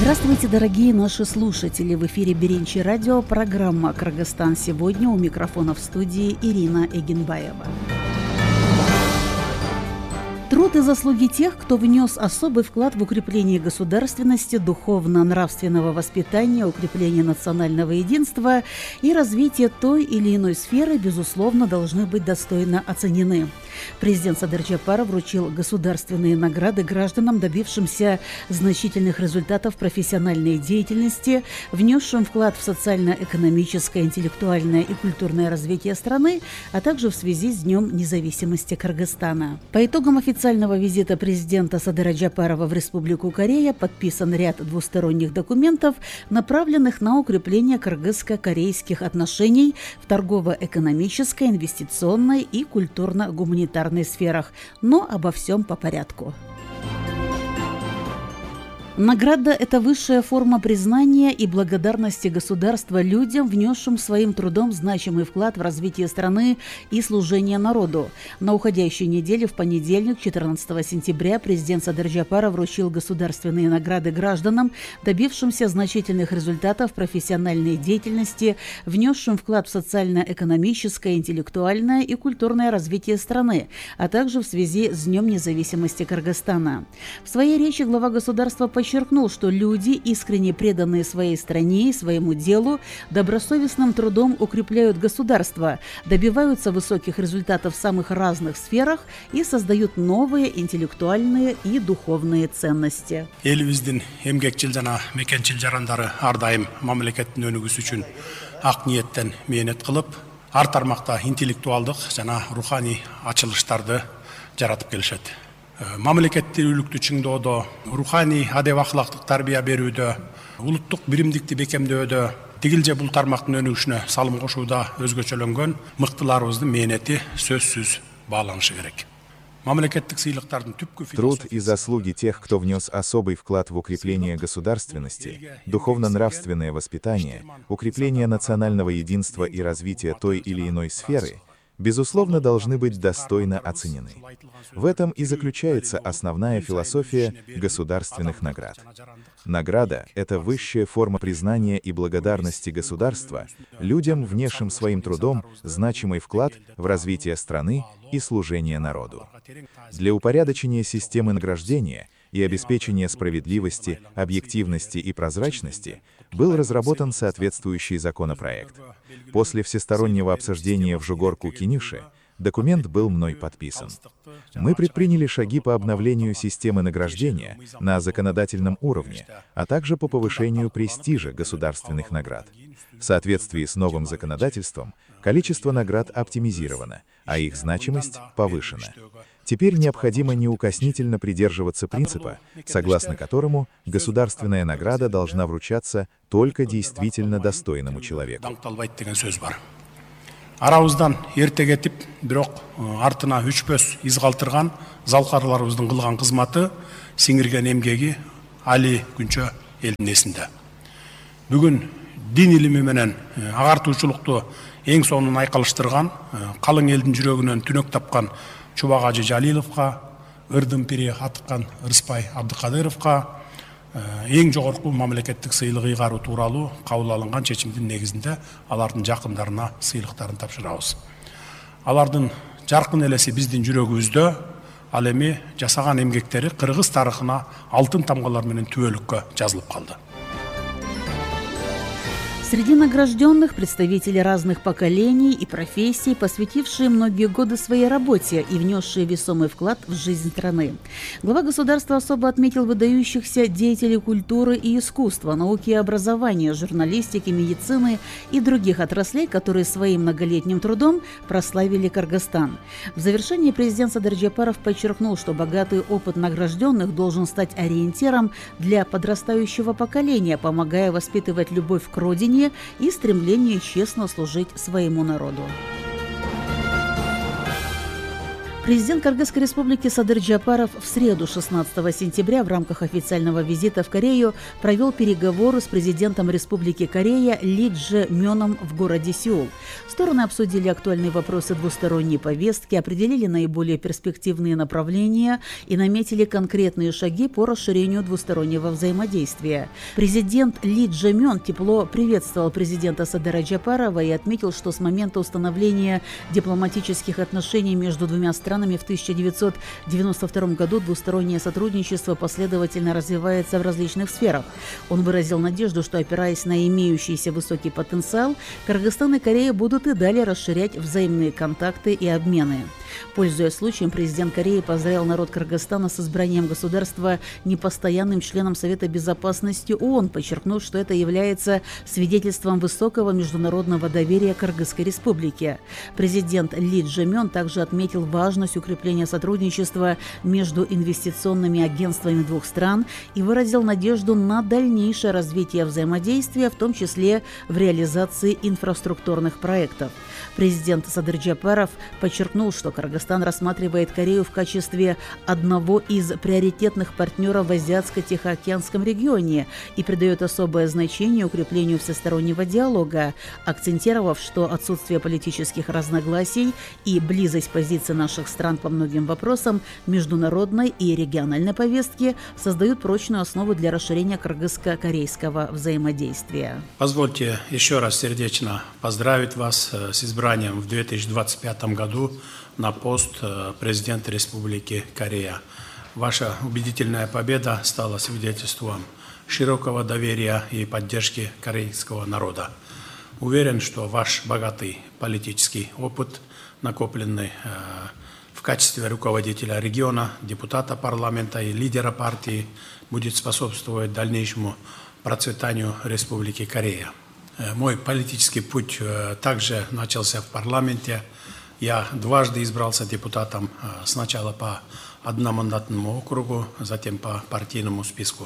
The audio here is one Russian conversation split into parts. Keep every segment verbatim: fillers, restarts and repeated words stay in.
Здравствуйте, дорогие наши слушатели! В эфире Беренчи радио, программа «Кыргызстан сегодня». У микрофона в студии Ирина Эгенбаева. Труд и заслуги тех, кто внес особый вклад в укрепление государственности, духовно-нравственного воспитания, укрепление национального единства и развитие той или иной сферы, безусловно, должны быть достойно оценены. Президент Садыр Жапаров вручил государственные награды гражданам, добившимся значительных результатов профессиональной деятельности, внесшим вклад в социально-экономическое, интеллектуальное и культурное развитие страны, а также в связи с Днем независимости Кыргызстана. По итогам официального визита президента Садыра Жапарова в Республику Корея подписан ряд двусторонних документов, направленных на укрепление кыргызско-корейских отношений в торгово-экономической, инвестиционной и культурно-гуманитарной сферах. Но обо всем по порядку. Награда – это высшая форма признания и благодарности государства людям, внесшим своим трудом значимый вклад в развитие страны и служение народу. На уходящей неделе в понедельник, четырнадцатого сентября, президент Садыр Жапаров вручил государственные награды гражданам, добившимся значительных результатов профессиональной деятельности, внесшим вклад в социально-экономическое, интеллектуальное и культурное развитие страны, а также в связи с Днем независимости Кыргызстана. В своей речи глава государства подчеркнул, подчеркнул, что люди, искренне преданные своей стране и своему делу, добросовестным трудом укрепляют государство, добиваются высоких результатов в самых разных сферах и создают новые интеллектуальные и духовные ценности. Элибиздин эмгекчил жана мекенчил жарандары ар дайым мамлекеттин өнүгүүсү үчүн ак ниеттен мээнет кылып, ар тармакта интеллектуалдык жана руханий ачылыштарды жаратып келишет. Мамлекеттүүлүктү чыңдоодо, руханий адеп ахлактык тарбия берүүдө, улуттук биримдикти бекемдөөдө, тигил же бул тармактын өнүгүшүнө салым кошууда өзгөчөлөнгөн мыктыларыбыздын мээнети сөзсүз бааланышы керек. Труд и заслуги тех, кто внес особый вклад в укрепление государственности, духовно-нравственное воспитание, укрепление национального единства и развитие той или иной сферы, безусловно, должны быть достойно оценены. В этом и заключается основная философия государственных наград. Награда – это высшая форма признания и благодарности государства людям, внесшим своим трудом значимый вклад в развитие страны и служение народу. Для упорядочения системы награждения и обеспечения справедливости, объективности и прозрачности был разработан соответствующий законопроект. После всестороннего обсуждения в Жугорку-Кенюше документ был мной подписан. Мы предприняли шаги по обновлению системы награждения на законодательном уровне, а также по повышению престижа государственных наград. В соответствии с новым законодательством количество наград оптимизировано, а их значимость повышена. Теперь необходимо неукоснительно придерживаться принципа, согласно которому государственная награда должна вручаться только действительно достойному человеку. Арабыздан эрте кетип, бирок артына үчпөс из калтырган залкарларыбыздын кылган кызматы, сиңирген эмгеги али күнчө элдин эсинде. Бүгүн дин илими менен агартуучулукту эң сонун айкалыштырган, калың элдин жүрөгүнөн түнөк тапкан Чубак Ажы Жалиловка, ырдын пири атыккан Ырыспай Абдыкадыровка эң жогорку мамлекеттик сыйлык ыйгаруу тууралуу кабыл алынган чечимдин негизинде алардын жакындарына сыйлыктарын тапшырабыз. Алардын жаркын элеси биздин жүрөгүбүздө, ал эми жасаган эмгектери кыргыз тарыхына алтын тамгалар менен түбөлүккө жазылып калды. Среди награжденных представители разных поколений и профессий, посвятившие многие годы своей работе и внесшие весомый вклад в жизнь страны. Глава государства особо отметил выдающихся деятелей культуры и искусства, науки и образования, журналистики, медицины и других отраслей, которые своим многолетним трудом прославили Кыргызстан. В завершении президент Садыр Жапаров подчеркнул, что богатый опыт награжденных должен стать ориентиром для подрастающего поколения, помогая воспитывать любовь к родине и стремление честно служить своему народу. Президент Кыргызской республики Садыр Джапаров в среду шестнадцатого сентября в рамках официального визита в Корею провел переговоры с президентом Республики Корея Ли Дже Мёном в городе Сеул. Стороны обсудили актуальные вопросы двусторонней повестки, определили наиболее перспективные направления и наметили конкретные шаги по расширению двустороннего взаимодействия. Президент Ли Дже Мён тепло приветствовал президента Садыра Джапарова и отметил, что с момента установления дипломатических отношений между двумя странами в тысяча девятьсот девяносто втором году двустороннее сотрудничество последовательно развивается в различных сферах. Он выразил надежду, что, опираясь на имеющийся высокий потенциал, Кыргызстан и Корея будут и далее расширять взаимные контакты и обмены. Пользуясь случаем, президент Кореи поздравил народ Кыргызстана с избранием государства непостоянным членом Совета Безопасности ООН, подчеркнув, что это является свидетельством высокого международного доверия Кыргызской республике. Президент Ли Дже Мён также отметил важность укрепления сотрудничества между инвестиционными агентствами двух стран и выразил надежду на дальнейшее развитие взаимодействия, в том числе в реализации инфраструктурных проектов. Президент Садыр Джапаров подчеркнул, что Кыргызстан рассматривает Корею в качестве одного из приоритетных партнеров в Азиатско-Тихоокеанском регионе и придает особое значение укреплению всестороннего диалога, акцентировав, что отсутствие политических разногласий и близость позиций наших стран по многим вопросам международной и региональной повестки создают прочную основу для расширения кыргызско-корейского взаимодействия. Позвольте еще раз сердечно поздравить вас с избранием в две тысячи двадцать пятом году на пост президента Республики Корея. Ваша убедительная победа стала свидетельством широкого доверия и поддержки корейского народа. Уверен, что ваш богатый политический опыт, накопленный в качестве руководителя региона, депутата парламента и лидера партии, будет способствовать дальнейшему процветанию Республики Корея. Мой политический путь также начался в парламенте. Я дважды избрался депутатом, сначала по одномандатному округу, затем по партийному списку.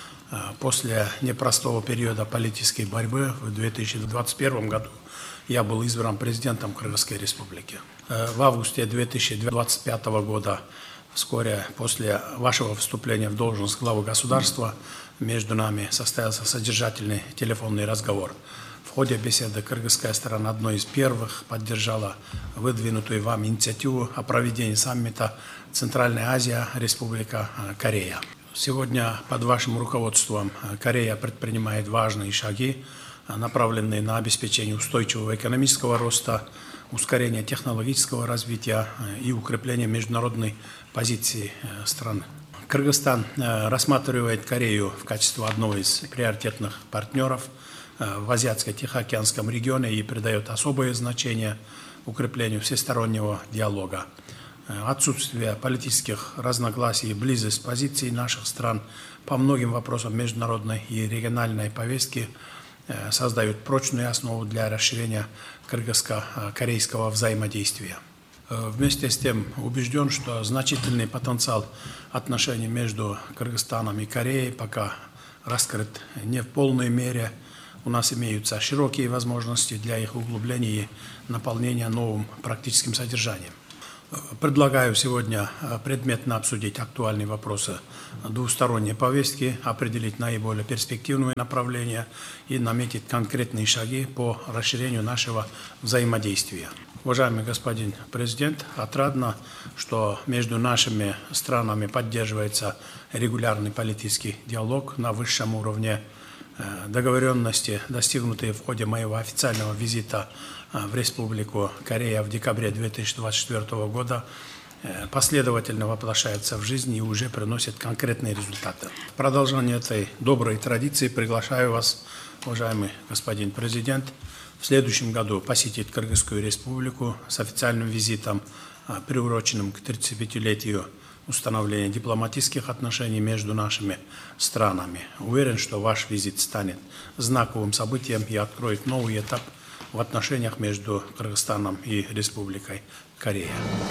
После непростого периода политической борьбы в две тысячи двадцать первом году я был избран президентом Кыргызской республики. В августе две тысячи двадцать пятого года, вскоре после вашего вступления в должность главы государства, между нами состоялся содержательный телефонный разговор. В ходе беседы кыргызская сторона одной из первых поддержала выдвинутую вам инициативу о проведении саммита Центральная Азия, Республика Корея. Сегодня под вашим руководством Корея предпринимает важные шаги, направленные на обеспечение устойчивого экономического роста, ускорение технологического развития и укрепление международной позиции страны. Кыргызстан рассматривает Корею в качестве одного из приоритетных партнеров в Азиатско-Тихоокеанском регионе и придает особое значение укреплению всестороннего диалога. Отсутствие политических разногласий и близость позиций наших стран по многим вопросам международной и региональной повестки создают прочную основу для расширения кыргызско-корейского взаимодействия. Вместе с тем убежден, что значительный потенциал отношений между Кыргызстаном и Кореей пока раскрыт не в полной мере. У нас имеются широкие возможности для их углубления и наполнения новым практическим содержанием. Предлагаю сегодня предметно обсудить актуальные вопросы двусторонней повестки, определить наиболее перспективные направления и наметить конкретные шаги по расширению нашего взаимодействия. Уважаемый господин президент, отрадно, что между нашими странами поддерживается регулярный политический диалог на высшем уровне. Договоренности, достигнутые в ходе моего официального визита в Республику Корея в декабре две тысячи двадцать четвёртого года, последовательно воплощаются в жизнь и уже приносят конкретные результаты. В продолжение этой доброй традиции приглашаю вас, уважаемый господин президент, в следующем году посетить Кыргызскую республику с официальным визитом, приуроченным к тридцатипятилетию установления дипломатических отношений между нашими странами. Уверен, что ваш визит станет знаковым событием и откроет новый этап в отношениях между Кыргызстаном и Республикой Корея.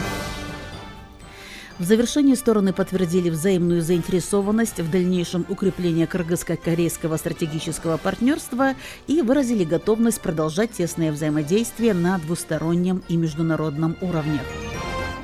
В завершении стороны подтвердили взаимную заинтересованность в дальнейшем укреплении кыргызско-корейского стратегического партнерства и выразили готовность продолжать тесное взаимодействие на двустороннем и международном уровнях.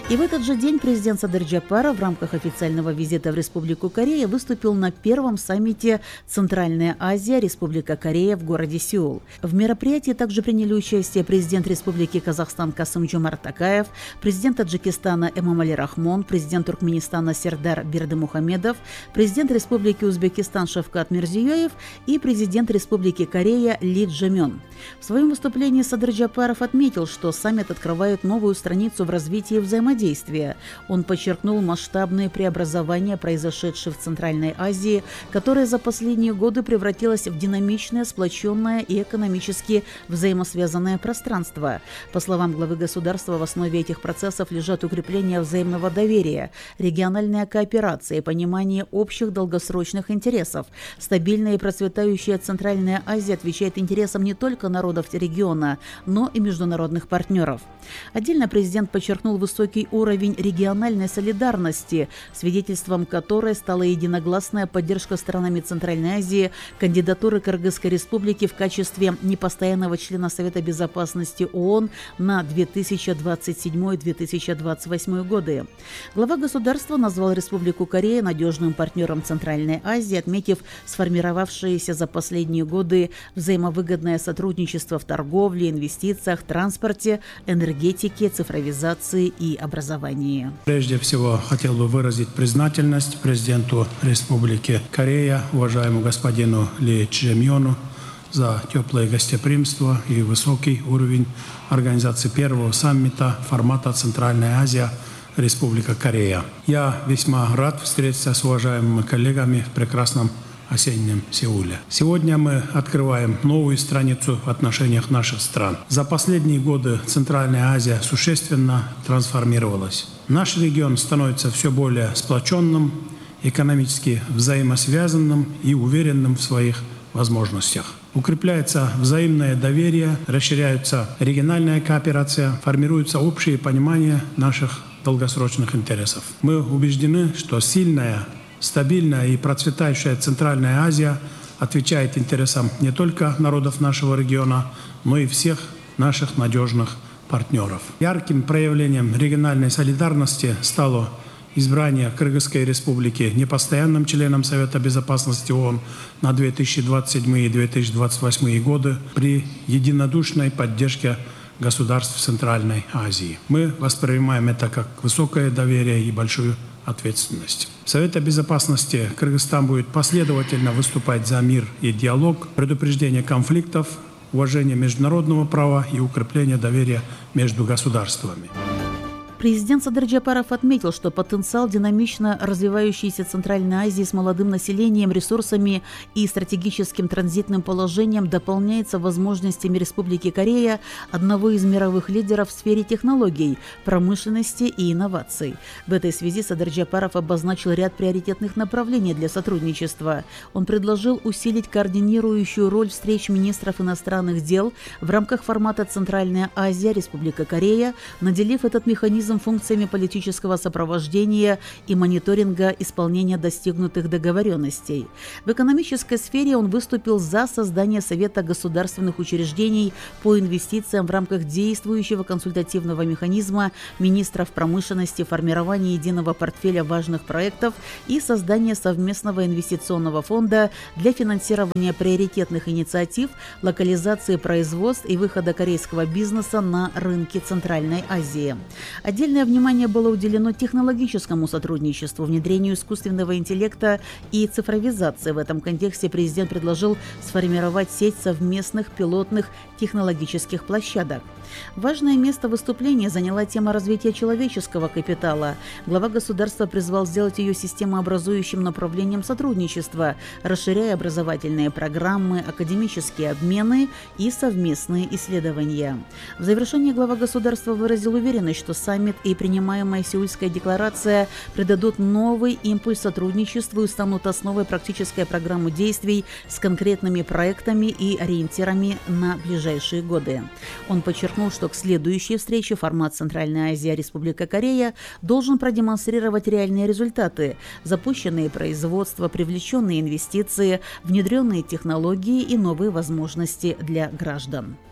И в этот же день президент Садыр Джапаров в рамках официального визита в Республику Корея выступил на первом саммите «Центральная Азия. Республика Корея» в городе Сеул. В мероприятии также приняли участие президент Республики Казахстан Касым-Жомарт Токаев, президент Таджикистана Эмомали Рахмон, президент Туркменистана Сердар Бердымухамедов, президент Республики Узбекистан Шавкат Мирзиёев и президент Республики Корея Ли Джемён. В своем выступлении Садыр Джапаров отметил, что саммит открывает новую страницу в развитии взаимодействия. Действия. Он подчеркнул масштабные преобразования, произошедшие в Центральной Азии, которая за последние годы превратилась в динамичное, сплоченное и экономически взаимосвязанное пространство. По словам главы государства, в основе этих процессов лежат укрепление взаимного доверия, региональная кооперация и понимание общих долгосрочных интересов. Стабильная и процветающая Центральная Азия отвечает интересам не только народов региона, но и международных партнеров. Отдельно президент подчеркнул высокий уровень региональной солидарности, свидетельством которой стала единогласная поддержка сторонами Центральной Азии кандидатуры Кыргызской Республики в качестве непостоянного члена Совета Безопасности ООН на две тысячи двадцать седьмой — две тысячи двадцать восьмой годы. Глава государства назвал Республику Корея надежным партнером Центральной Азии, отметив сформировавшееся за последние годы взаимовыгодное сотрудничество в торговле, инвестициях, транспорте, энергетике, цифровизации и образовании. Прежде всего, хотел бы выразить признательность президенту Республики Корея, уважаемому господину Ли Джемёну, за теплое гостеприимство и высокий уровень организации первого саммита формата «Центральная Азия. Республика Корея». Я весьма рад встретиться с уважаемыми коллегами в прекрасном осеннем Сеуле. Сегодня мы открываем новую страницу в отношениях наших стран. За последние годы Центральная Азия существенно трансформировалась. Наш регион становится все более сплоченным, экономически взаимосвязанным и уверенным в своих возможностях. Укрепляется взаимное доверие, расширяется региональная кооперация, формируется общее понимание наших долгосрочных интересов. Мы убеждены, что сильная, стабильная и процветающая Центральная Азия отвечает интересам не только народов нашего региона, но и всех наших надежных партнеров. Ярким проявлением региональной солидарности стало избрание Кыргызской Республики непостоянным членом Совета Безопасности ООН на две тысячи двадцать седьмой и две тысячи двадцать восьмой годы при единодушной поддержке государств Центральной Азии. Мы воспринимаем это как высокое доверие и большую ответственность. В Совете Безопасности Кыргызстан будет последовательно выступать за мир и диалог, предупреждение конфликтов, уважение международного права и укрепление доверия между государствами. Президент Садыр Джапаров отметил, что потенциал динамично развивающейся Центральной Азии с молодым населением, ресурсами и стратегическим транзитным положением дополняется возможностями Республики Корея, одного из мировых лидеров в сфере технологий, промышленности и инноваций. В этой связи Садыр Джапаров обозначил ряд приоритетных направлений для сотрудничества. Он предложил усилить координирующую роль встреч министров иностранных дел в рамках формата «Центральная Азия. Республика Корея», наделив этот механизм функциями политического сопровождения и мониторинга исполнения достигнутых договоренностей. В экономической сфере он выступил за создание Совета государственных учреждений по инвестициям в рамках действующего консультативного механизма министров промышленности, формирования единого портфеля важных проектов и создания совместного инвестиционного фонда для финансирования приоритетных инициатив, локализации производств и выхода корейского бизнеса на рынки Центральной Азии. Отдельное внимание было уделено технологическому сотрудничеству, внедрению искусственного интеллекта и цифровизации. В этом контексте президент предложил сформировать сеть совместных пилотных технологических площадок. Важное место выступления заняла тема развития человеческого капитала. Глава государства призвал сделать ее системообразующим направлением сотрудничества, расширяя образовательные программы, академические обмены и совместные исследования. В завершении глава государства выразил уверенность, что саммит и принимаемая Сеульская декларация придадут новый импульс сотрудничеству и станут основой практической программы действий с конкретными проектами и ориентирами на ближайшие годы. Он подчеркнул, что к следующей встрече формат «Центральная Азия. Республика Корея» должен продемонстрировать реальные результаты: запущенные производства, привлеченные инвестиции, внедренные технологии и новые возможности для граждан.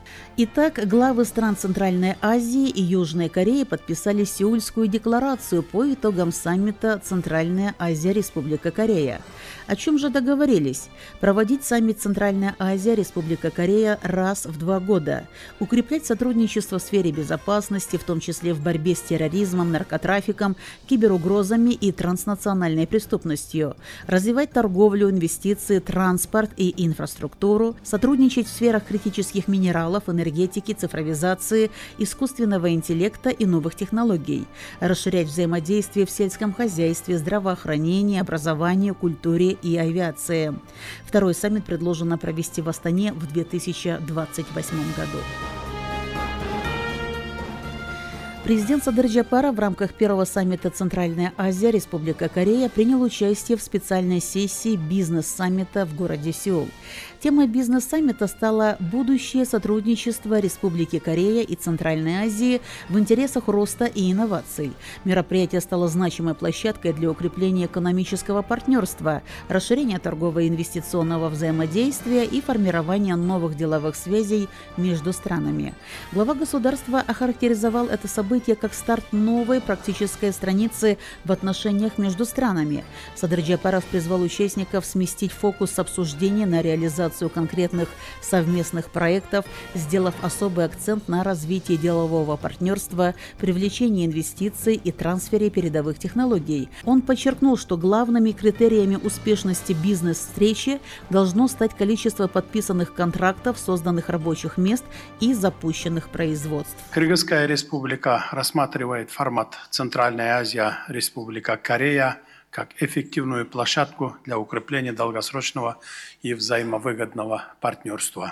Итак, главы стран Центральной Азии и Южной Кореи подписали Сеульскую декларацию по итогам саммита «Центральная Азия, Республика Корея». О чем же договорились? Проводить саммит «Центральная Азия, Республика Корея» раз в два года. Укреплять сотрудничество в сфере безопасности, в том числе в борьбе с терроризмом, наркотрафиком, киберугрозами и транснациональной преступностью. Развивать торговлю, инвестиции, транспорт и инфраструктуру. Сотрудничать в сферах критических минералов, энергетики, цифровизации, искусственного интеллекта и новых технологий. Расширять взаимодействие в сельском хозяйстве, здравоохранении, образовании, культуре и авиации. Второй саммит предложено провести в Астане в две тысячи двадцать восьмом году. Президент Садыр Джапаров в рамках первого саммита «Центральная Азия, Республика Корея» принял участие в специальной сессии бизнес-саммита в городе Сеул. Темой бизнес-саммита стало будущее сотрудничество Республики Корея и Центральной Азии в интересах роста и инноваций. Мероприятие стало значимой площадкой для укрепления экономического партнерства, расширения торгово-инвестиционного взаимодействия и формирования новых деловых связей между странами. Глава государства охарактеризовал это событие как старт новой практической страницы в отношениях между странами. Садыр Джапаров призвал участников сместить фокус обсуждения на реализацию конкретных совместных проектов, сделав особый акцент на развитии делового партнерства, привлечении инвестиций и трансфере передовых технологий. Он подчеркнул, что главными критериями успешности бизнес-встречи должно стать количество подписанных контрактов, созданных рабочих мест и запущенных производств. Кыргызская республика рассматривает формат Центральная Азия, Республика Корея как эффективную площадку для укрепления долгосрочного и взаимовыгодного партнерства.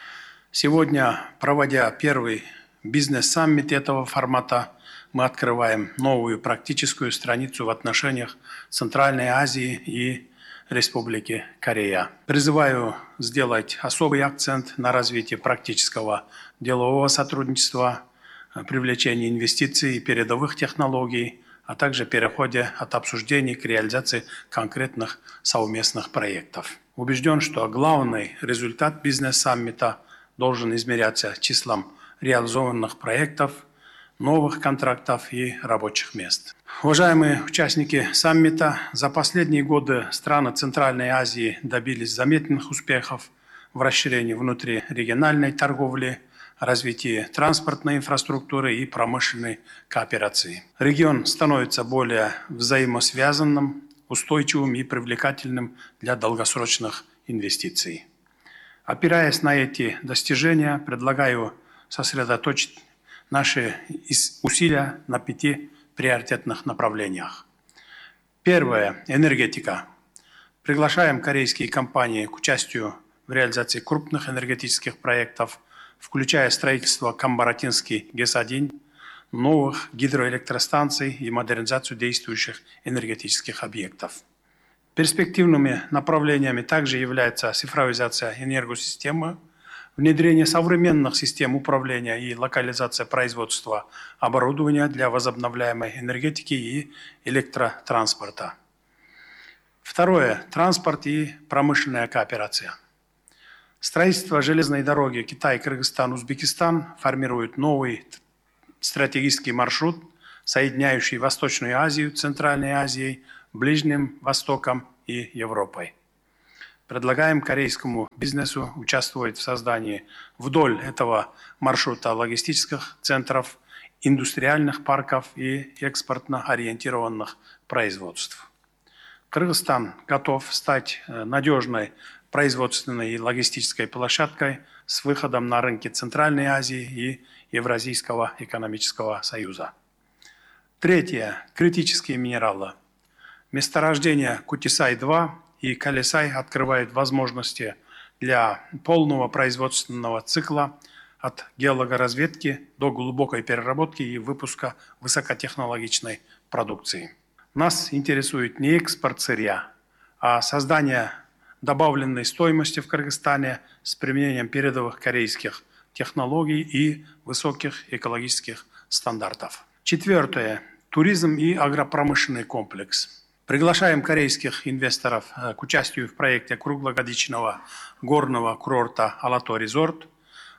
Сегодня, проводя первый бизнес-саммит этого формата, мы открываем новую практическую страницу в отношениях Центральной Азии и Республики Корея. Призываю сделать особый акцент на развитии практического делового сотрудничества, привлечении инвестиций и передовых технологий, а также переходе от обсуждений к реализации конкретных совместных проектов. Убежден, что главный результат бизнес-саммита должен измеряться числом реализованных проектов, новых контрактов и рабочих мест. Уважаемые участники саммита, за последние годы страны Центральной Азии добились заметных успехов в расширении внутрирегиональной торговли, развитии транспортной инфраструктуры и промышленной кооперации. Регион становится более взаимосвязанным, устойчивым и привлекательным для долгосрочных инвестиций. Опираясь на эти достижения, предлагаю сосредоточить наши усилия на пяти приоритетных направлениях. Первое – энергетика. Приглашаем корейские компании к участию в реализации крупных энергетических проектов, включая строительство Камбаратинский ГЭС один, новых гидроэлектростанций и модернизацию действующих энергетических объектов. Перспективными направлениями также является цифровизация энергосистемы, внедрение современных систем управления и локализация производства оборудования для возобновляемой энергетики и электротранспорта. Второе – транспорт и промышленная кооперация. Строительство железной дороги Китай-Кыргызстан-Узбекистан формирует новый стратегический маршрут, соединяющий Восточную Азию, Центральной Азией, Ближним Востоком и Европой. Предлагаем корейскому бизнесу участвовать в создании вдоль этого маршрута логистических центров, индустриальных парков и экспортно ориентированных производств. Кыргызстан готов стать надежной производственной и логистической площадкой с выходом на рынки Центральной Азии и Евразийского экономического союза. Третье. Критические минералы. Месторождения Кутисай-два и Калисай открывают возможности для полного производственного цикла от геологоразведки до глубокой переработки и выпуска высокотехнологичной продукции. Нас интересует не экспорт сырья, а создание добавленной стоимости в Кыргызстане с применением передовых корейских технологий и высоких экологических стандартов. Четвертое. Туризм и агропромышленный комплекс. Приглашаем корейских инвесторов к участию в проекте круглогодичного горного курорта «Алато Резорт»,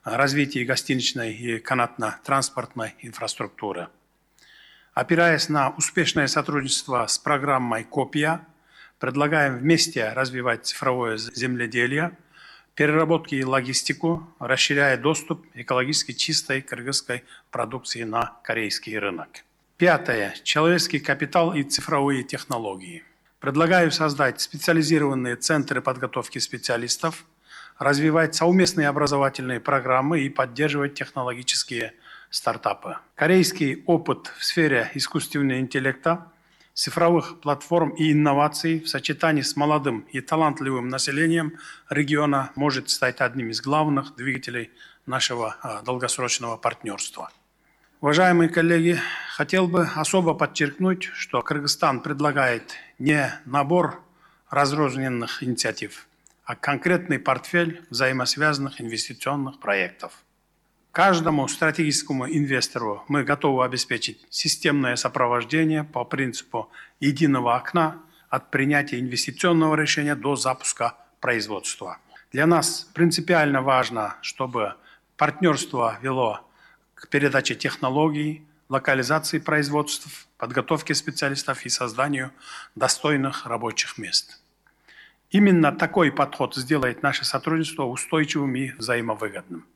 развитии гостиничной и канатно-транспортной инфраструктуры. Опираясь на успешное сотрудничество с программой «Копия», предлагаем вместе развивать цифровое земледелие, переработки и логистику, расширяя доступ экологически чистой кыргызской продукции на корейский рынок. Пятое. Человеческий капитал и цифровые технологии. Предлагаю создать специализированные центры подготовки специалистов, развивать совместные образовательные программы и поддерживать технологические стартапы. Корейский опыт в сфере искусственного интеллекта, цифровых платформ и инноваций в сочетании с молодым и талантливым населением региона может стать одним из главных двигателей нашего долгосрочного партнерства. Уважаемые коллеги, хотел бы особо подчеркнуть, что Кыргызстан предлагает не набор разрозненных инициатив, а конкретный портфель взаимосвязанных инвестиционных проектов. Каждому стратегическому инвестору мы готовы обеспечить системное сопровождение по принципу единого окна от принятия инвестиционного решения до запуска производства. Для нас принципиально важно, чтобы партнерство вело к передаче технологий, локализации производств, подготовке специалистов и созданию достойных рабочих мест. Именно такой подход сделает наше сотрудничество устойчивым и взаимовыгодным.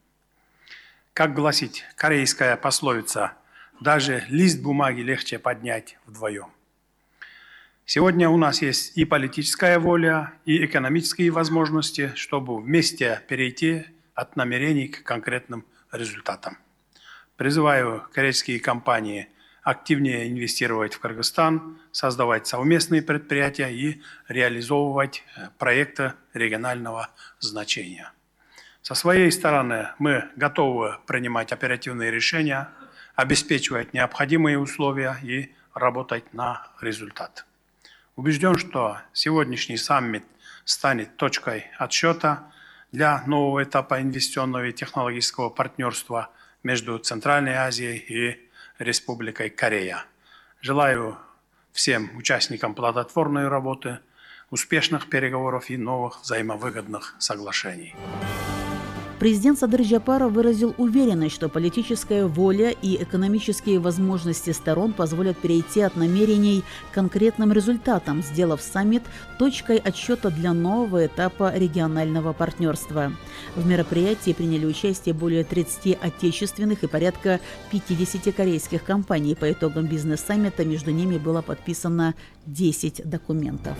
Как гласит корейская пословица, даже лист бумаги легче поднять вдвоем. Сегодня у нас есть и политическая воля, и экономические возможности, чтобы вместе перейти от намерений к конкретным результатам. Призываю корейские компании активнее инвестировать в Кыргызстан, создавать совместные предприятия и реализовывать проекты регионального значения. Со своей стороны мы готовы принимать оперативные решения, обеспечивать необходимые условия и работать на результат. Убежден, что сегодняшний саммит станет точкой отсчета для нового этапа инвестиционного и технологического партнерства между Центральной Азией и Республикой Корея. Желаю всем участникам плодотворной работы, успешных переговоров и новых взаимовыгодных соглашений. Президент Садыр Жапаров выразил уверенность, что политическая воля и экономические возможности сторон позволят перейти от намерений к конкретным результатам, сделав саммит точкой отсчета для нового этапа регионального партнерства. В мероприятии приняли участие более тридцати отечественных и порядка пятидесяти корейских компаний. По итогам бизнес-саммита между ними было подписано десять документов.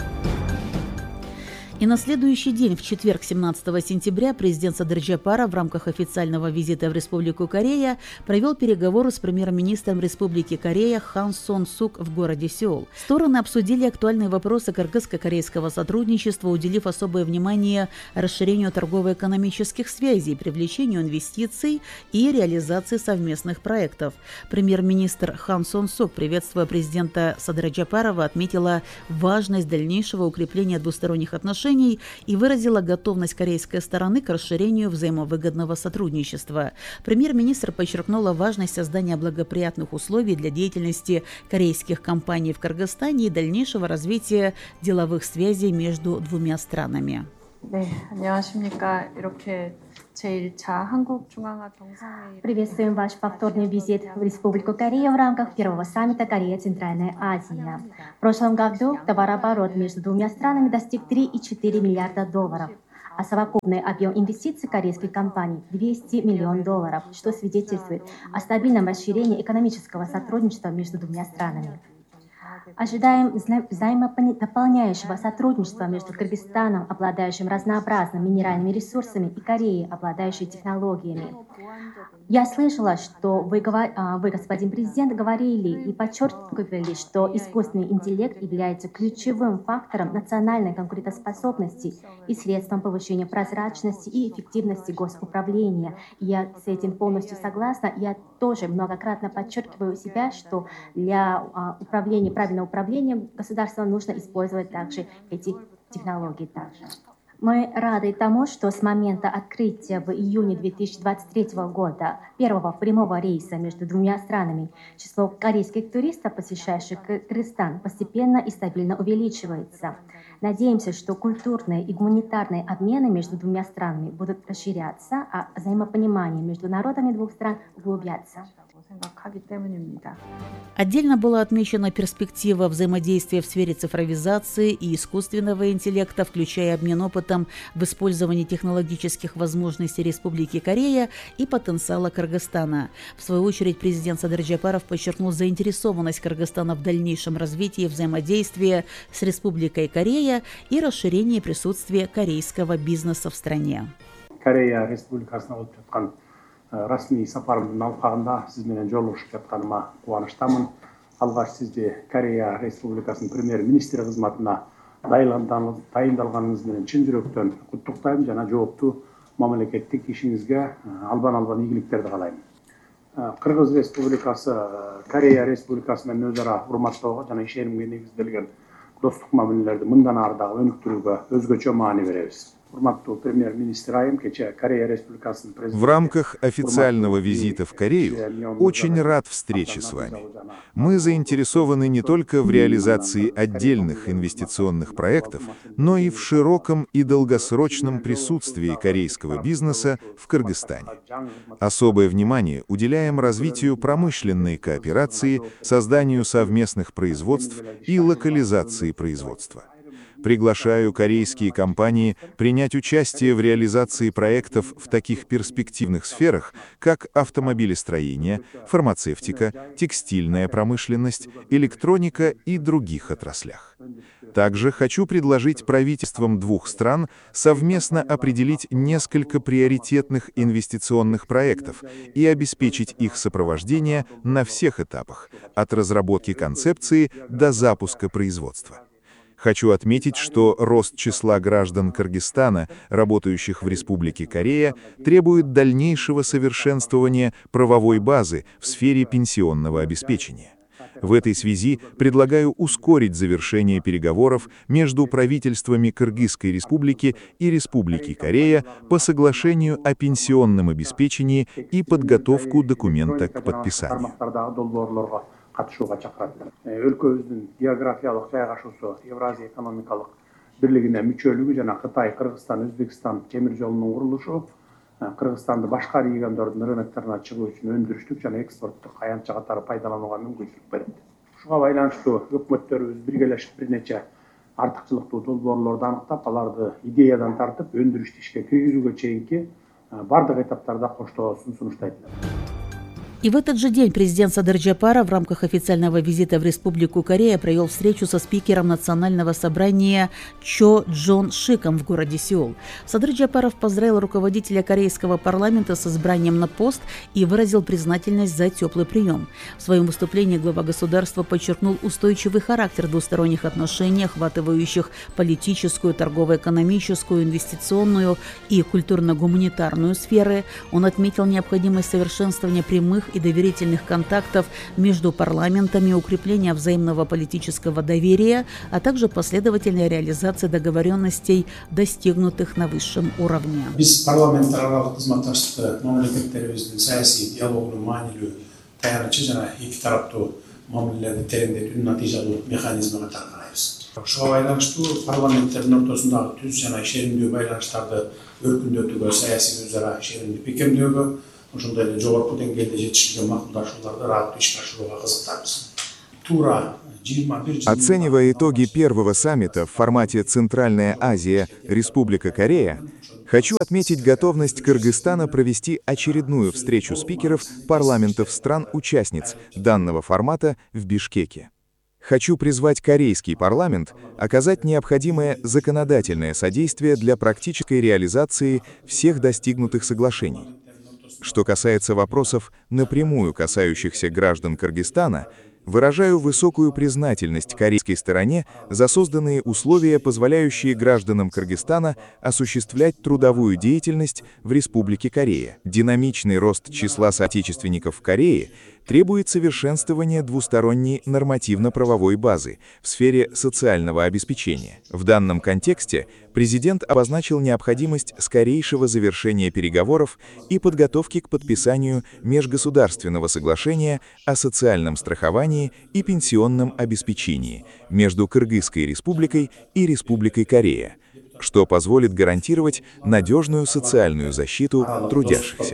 И на следующий день, в четверг, семнадцатого сентября, президент Садыр Жапаров в рамках официального визита в Республику Корея провел переговоры с премьер-министром Республики Корея Хан Сон Сук в городе Сеул. Стороны обсудили актуальные вопросы кыргызско-корейского сотрудничества, уделив особое внимание расширению торгово-экономических связей, привлечению инвестиций и реализации совместных проектов. Премьер-министр Хан Сон Сук, приветствуя президента Садыра Жапарова, отметила важность дальнейшего укрепления двусторонних отношений и выразила готовность корейской стороны к расширению взаимовыгодного сотрудничества. Премьер-министр подчеркнула важность создания благоприятных условий для деятельности корейских компаний в Кыргызстане и дальнейшего развития деловых связей между двумя странами. 네, 안녕하십니까. 이렇게 제일 차 한국 중앙화 정상회의. Приветствуем ваш повторный визит в Республику Корея в рамках первого саммита Корея-Центральная Азия. В прошлом году товарооборот между двумя странами достиг три и четыре миллиарда долларов, а совокупный объем инвестиций корейских компаний – двести миллионов долларов, что свидетельствует о стабильном расширении экономического сотрудничества между двумя странами. Ожидаем взаимодополняющего сотрудничества между Кыргызстаном, обладающим разнообразными минеральными ресурсами, и Кореей, обладающей технологиями. Я слышала, что вы, вы, господин президент, говорили и подчеркивали, что искусственный интеллект является ключевым фактором национальной конкурентоспособности и средством повышения прозрачности и эффективности госуправления. Я с этим полностью согласна. Я тоже многократно подчеркиваю себя, что для управления, правильного управления государством нужно использовать также эти технологии также. Мы рады тому, что с момента открытия в июне две тысячи двадцать третьего года первого прямого рейса между двумя странами число корейских туристов, посещающих Кыргызстан, постепенно и стабильно увеличивается. Надеемся, что культурные и гуманитарные обмены между двумя странами будут расширяться, а взаимопонимание между народами двух стран углубляться. Отдельно была отмечена перспектива взаимодействия в сфере цифровизации и искусственного интеллекта, включая обмен опытом в использовании технологических возможностей Республики Корея и потенциала Кыргызстана. В свою очередь, президент Садыр Джапаров подчеркнул заинтересованность Кыргызстана в дальнейшем развитии взаимодействия с Республикой Корея и расширении присутствия корейского бизнеса в стране. Корея Республикасына өтіп жатқан расми сапарымдың алқағында сізбенен жолығышып жатқаныма қуаныштамын. Алғаш сізде Корея Республикасының премьер-министрі қызметіне дайындалғаныңызбен шын жүректен құттықтаймын, жана жауапты мемлекеттік ишиңизге албан-албан ийгиликтерди каалайм. Кыргыз Республикасы Корея Республикасымен өзара урматтоого жана ишенимге негизделген достук мамилелерди мындан ары дагы өнүктүрүүгө өзгөчө маани беребиз. В рамках официального визита в Корею очень рад встрече с вами. Мы заинтересованы не только в реализации отдельных инвестиционных проектов, но и в широком и долгосрочном присутствии корейского бизнеса в Кыргызстане. Особое внимание уделяем развитию промышленной кооперации, созданию совместных производств и локализации производства. Приглашаю корейские компании принять участие в реализации проектов в таких перспективных сферах, как автомобилестроение, фармацевтика, текстильная промышленность, электроника и других отраслях. Также хочу предложить правительствам двух стран совместно определить несколько приоритетных инвестиционных проектов и обеспечить их сопровождение на всех этапах, от разработки концепции до запуска производства. Хочу отметить, что рост числа граждан Кыргызстана, работающих в Республике Корея, требует дальнейшего совершенствования правовой базы в сфере пенсионного обеспечения. В этой связи предлагаю ускорить завершение переговоров между правительствами Кыргызской Республики и Республики Корея по соглашению о пенсионном обеспечении и подготовку документа к подписанию. Катышууга чакырат. Өлкөбүздүн географиялык жайгашуусу Евразия экономикалык бирлигине мүчөлүгү жана Кытай, Кыргызстан, Өзбекстан темир жолунун курулушу Кыргызстанды башка региондордун рынокторуна чыгуу үчүн өндүрүштүк жана экспорттук аянтча катары пайдаланууга мүмкүнчүлүк берет. Ушуга байланыштуу өкмөттөрүбүз биргелешип бир нече артыкчылыктуу долбоорлорду аныктап, аларды идеядан тартып өндүрүштү ишке киргизүүгө чейинки бардык этаптарда коштоосун сунуштайт. И в этот же день президент Садыр Джапаров в рамках официального визита в Республику Корея провел встречу со спикером Национального собрания Чо Джон Шиком в городе Сеул. Садыр Джапаров поздравил руководителя корейского парламента с избранием на пост и выразил признательность за теплый прием. В своем выступлении глава государства подчеркнул устойчивый характер двусторонних отношений, охватывающих политическую, торгово-экономическую, инвестиционную и культурно-гуманитарную сферы. Он отметил необходимость совершенствования прямых и доверительных контактов между парламентами, укрепления взаимного политического доверия, а также последовательной реализации договоренностей, достигнутых на высшем уровне. Biz parlamentararалық қызматташылықты мемлекеттеріміздің саяси диалогының маанилүү таянычы жана эки тараптуу мамилелерди тереңдетүүнүн натыйжалуу механизми катары карайбыз. Ушуга байланыштуу парламенттердин ортосундагы түз жана ишенимдүү байланыштарды өркүндөтүүгө, саясий өз ара ишенимди бекемдөөгө, ошондой эле жогорку деңгээлде жетишилген макулдашууларды ыраттуу ишке ашырууга кызыктарбыз. Туура Оценивая итоги первого саммита в формате «Центральная Азия. Республика Корея», хочу отметить готовность Кыргызстана провести очередную встречу спикеров парламентов стран-участниц данного формата в Бишкеке. Хочу призвать корейский парламент оказать необходимое законодательное содействие для практической реализации всех достигнутых соглашений. Что касается вопросов, напрямую касающихся граждан Кыргызстана, выражаю высокую признательность корейской стороне за созданные условия, позволяющие гражданам Кыргызстана осуществлять трудовую деятельность в Республике Корея. Динамичный рост числа соотечественников в Корее требует совершенствования двусторонней нормативно-правовой базы в сфере социального обеспечения. В данном контексте президент обозначил необходимость скорейшего завершения переговоров и подготовки к подписанию межгосударственного соглашения о социальном страховании и пенсионном обеспечении между Кыргызской республикой и Республикой Корея, что позволит гарантировать надежную социальную защиту трудящихся.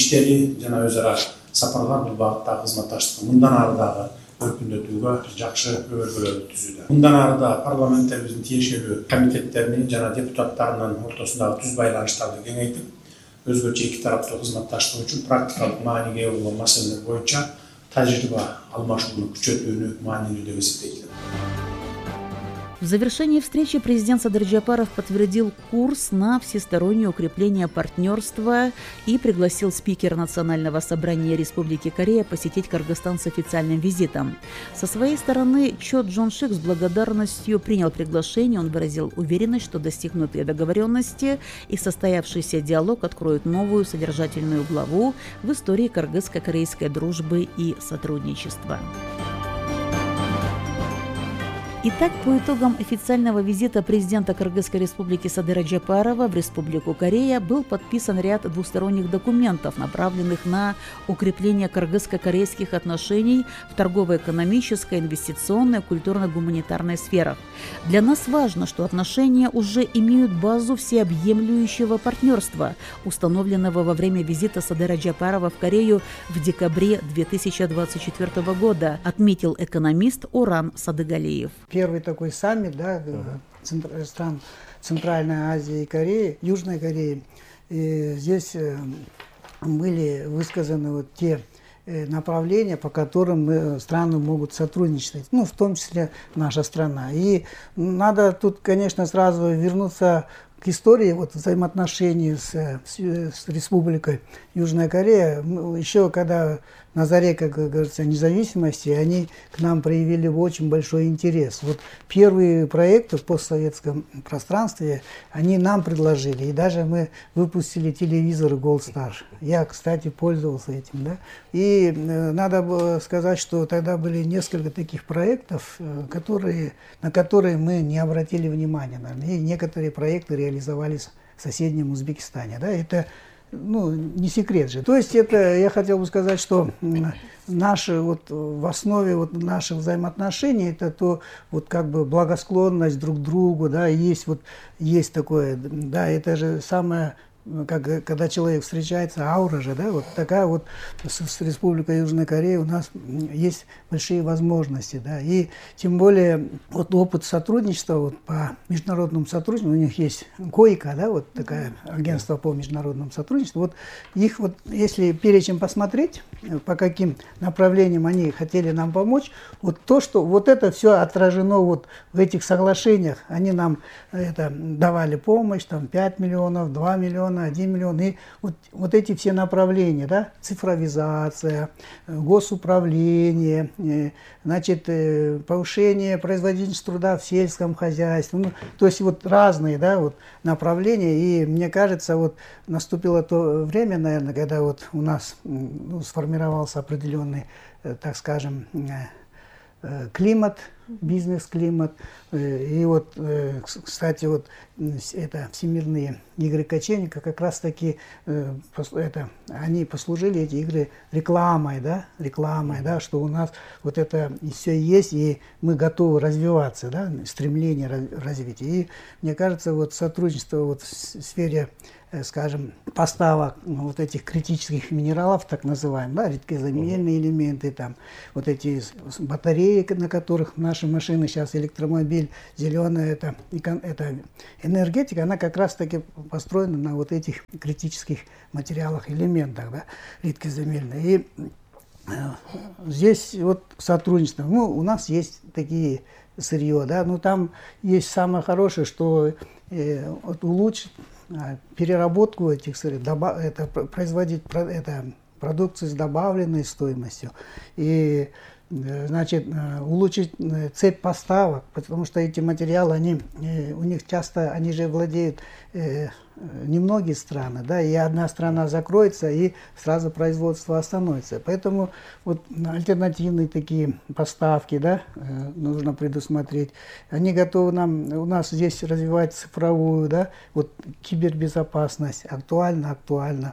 өркүндөтүүгө жакшы өбөлгөлөрдү түзүүдө. Мындан ары да парламенттерибиздин тиешелүү комитеттеринин жана депутаттарынын ортосундагы түз байланыштарды кеңейтип, өзгөчө эки тараптуу кызматташтык үчүн практикалык мааниге ээ болгон маселелер боюнча тажрыйба алмашууну күчөтүүнү маанилүү деп эсептейт. В завершении встречи президент Садыр Джапаров подтвердил курс на всестороннее укрепление партнерства и пригласил спикера Национального собрания Республики Корея посетить Кыргызстан с официальным визитом. Со своей стороны, Чо Джон Шик с благодарностью принял приглашение. Он выразил уверенность, что достигнутые договоренности и состоявшийся диалог откроют новую содержательную главу в истории кыргызско-корейской дружбы и сотрудничества. Итак, по итогам официального визита президента Кыргызской республики Садыра Джапарова в Республику Корея был подписан ряд двусторонних документов, направленных на укрепление кыргызско-корейских отношений в торгово-экономической, инвестиционной, культурно-гуманитарной сферах. Для нас важно, что отношения уже имеют базу всеобъемлющего партнерства, установленного во время визита Садыра Джапарова в Корею в декабре две тысячи двадцать четвёртого года, отметил экономист Оран Садыгалиев. Первый такой саммит, да, uh-huh. стран Центральной Азии и Кореи, Южной Кореи. И здесь были высказаны вот те направления, по которым страны могут сотрудничать, ну, в том числе наша страна. И надо тут, конечно, сразу вернуться к истории вот, взаимоотношений с, с, с Республикой Южная Корея. Еще когда на заре, как говорится, независимости, они к нам проявили очень большой интерес. Вот первые проекты в постсоветском пространстве они нам предложили, и даже мы выпустили телевизор Gold Star. Я, кстати, пользовался этим, да. И э, надо сказать, что тогда были несколько таких проектов, э, которые, на которые мы не обратили внимания, наверное. И некоторые проекты реализовались в соседнем Узбекистане, да. Это ну, не секрет же. То есть это, я хотел бы сказать, что наши, вот, в основе вот, наших взаимоотношений это то, вот, как бы благосклонность друг к другу, да, есть, вот, есть такое, да, это же самое, как, когда человек встречается, аура же, да, вот такая вот с, с Республикой Южной Кореи у нас есть большие возможности, да, и тем более вот опыт сотрудничества вот, по международному сотрудничеству, у них есть КОИКа, да, вот такая агентство по международному сотрудничеству, вот их вот, если перечень посмотреть, по каким направлениям они хотели нам помочь, вот то, что вот это все отражено вот в этих соглашениях, они нам это давали помощь, там пять миллионов, два миллиона, один миллион. И вот, вот эти все направления, да, цифровизация, госуправление, значит, повышение производительности труда в сельском хозяйстве, ну, то есть вот разные, да, вот направления. И мне кажется, вот наступило то время, наверное, когда вот у нас ну, сформировался определенный, так скажем, климат, бизнес-климат. И вот, кстати, вот это всемирные игры кочевника, как раз таки это, они послужили, эти игры, рекламой, да, рекламой, да, что у нас вот это все есть, и мы готовы развиваться, да, стремление развития. И мне кажется, вот сотрудничество вот в сфере, скажем, поставок вот этих критических минералов, так называемых, да, редкоземельные элементы, там, вот эти батареи, на которых наши машины сейчас, электромобиль, зеленая, это, это энергетика, она как раз-таки построена на вот этих критических материалах, элементах, да, редкоземельных. И э, здесь вот сотрудничество. Ну, у нас есть такие сырье, да, но там есть самое хорошее, что э, вот улучшить переработку этих сырьев, это производить это, продукцию с добавленной стоимостью и, значит, улучшить цепь поставок, потому что эти материалы, они, у них часто, они же владеют немногие страны, да, и одна страна закроется, и сразу производство остановится. Поэтому вот альтернативные такие поставки, да, нужно предусмотреть. Они готовы нам, у нас здесь развивать цифровую, да, вот кибербезопасность, актуально, актуально.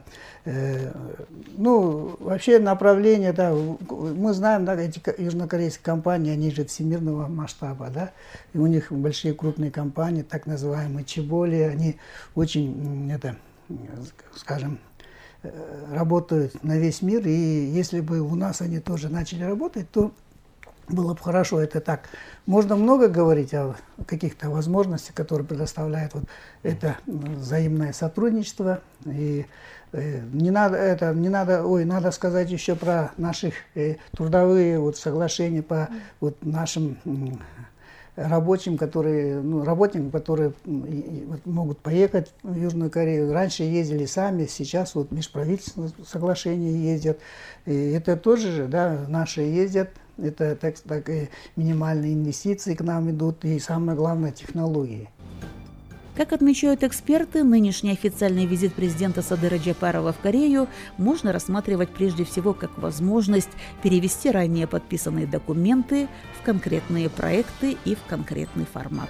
Ну, вообще направление, да, мы знаем, да, эти южнокорейские компании, они же всемирного масштаба, да, и у них большие крупные компании, так называемые чеболи, они очень, это, скажем, работают на весь мир, и если бы у нас они тоже начали работать, то было бы хорошо. Это так. Можно много говорить о каких-то возможностях, которые предоставляет вот это взаимное сотрудничество. И э, не надо это, не надо, ой, надо сказать еще про наших э, трудовые вот соглашения по вот нашим э, рабочим, которые, ну, работникам, которые э, вот, могут поехать в Южную Корею. Раньше ездили сами, сейчас вот межправительственные соглашения ездят. И это тоже же, да, наши ездят. Это так, так и минимальные инвестиции к нам идут, и самое главное технологии. Как отмечают эксперты, нынешний официальный визит президента Садыра Джапарова в Корею можно рассматривать прежде всего как возможность перевести ранее подписанные документы в конкретные проекты и в конкретный формат.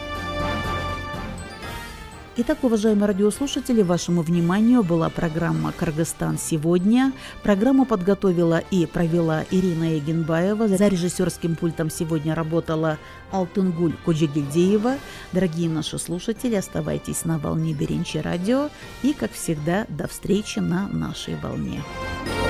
Итак, уважаемые радиослушатели, вашему вниманию была программа «Кыргызстан сегодня». Программу подготовила и провела Ирина Егенбаева. За режиссерским пультом сегодня работала Алтынгуль Коджигильдеева. Дорогие наши слушатели, оставайтесь на волне Беренчи радио и, как всегда, до встречи на нашей волне.